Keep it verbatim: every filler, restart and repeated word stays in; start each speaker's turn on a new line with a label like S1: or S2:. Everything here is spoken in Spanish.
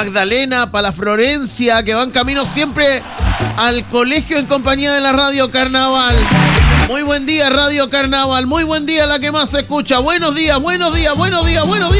S1: Magdalena, para la Florencia, que van camino siempre al colegio en compañía de la Radio Carnaval. Muy buen día, Radio Carnaval. Muy buen día, la que más se escucha. Buenos días, buenos días, buenos días, buenos días.